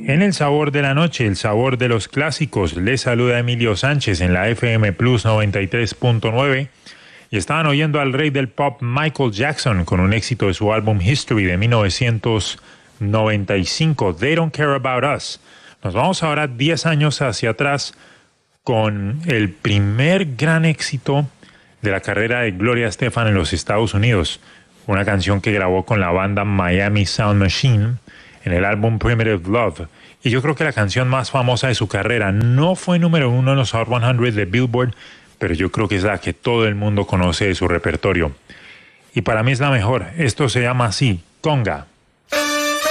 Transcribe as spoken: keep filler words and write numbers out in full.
En el sabor de la noche, el sabor de los clásicos, les saluda Emilio Sánchez en la F M Plus noventa y tres punto nueve y estaban oyendo al rey del pop Michael Jackson con un éxito de su álbum History de mil novecientos noventa y cinco, They Don't Care About Us. Nos vamos ahora diez años hacia atrás con el primer gran éxito de la carrera de Gloria Estefan en los Estados Unidos, una canción que grabó con la banda Miami Sound Machine en el álbum Primitive Love. Y yo creo que la canción más famosa de su carrera no fue número uno en los Hot cien de Billboard, pero yo creo que es la que todo el mundo conoce de su repertorio. Y para mí es la mejor. Esto se llama así, Conga.